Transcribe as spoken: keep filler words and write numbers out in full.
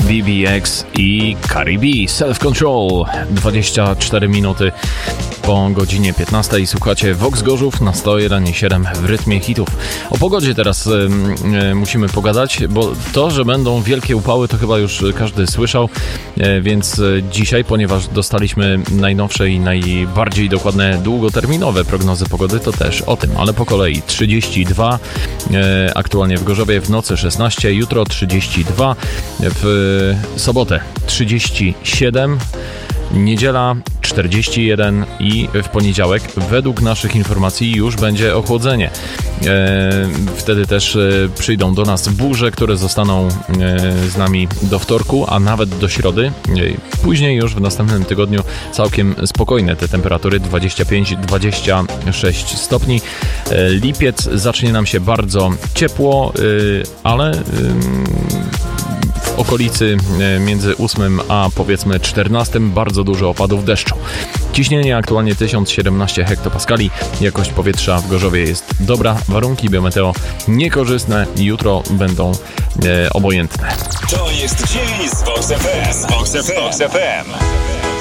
B B X i Cardi B, Self Control. dwadzieścia cztery minuty po godzinie piętnastej. Słuchacie Vox Gorzów na sto jeden i siedem w rytmie hitów. O pogodzie teraz y, y, musimy pogadać, bo to, że będą wielkie upały, to chyba już każdy słyszał, y, więc y, dzisiaj, ponieważ dostaliśmy najnowsze i najbardziej dokładne długoterminowe prognozy pogody, to też o tym, ale po kolei. trzydzieści dwa y, aktualnie w Gorzowie, w nocy szesnaście, jutro trzydzieści dwa, w sobotę trzydzieści siedem, niedziela czterdzieści jeden i w poniedziałek według naszych informacji już będzie ochłodzenie. E, wtedy też e, przyjdą do nas burze, które zostaną e, z nami do wtorku, a nawet do środy. E, później już w następnym tygodniu całkiem spokojne te temperatury, dwadzieścia pięć dwadzieścia sześć stopni. E, lipiec zacznie nam się bardzo ciepło, e, ale e, w okolicy między ósmym a powiedzmy czternastym bardzo dużo opadów deszczu. Ciśnienie aktualnie tysiąc siedemnaście hektopaskali, jakość powietrza w Gorzowie jest dobra, warunki biometeo niekorzystne, jutro będą e, obojętne. To jest dzień z Vox F M. Vox F M.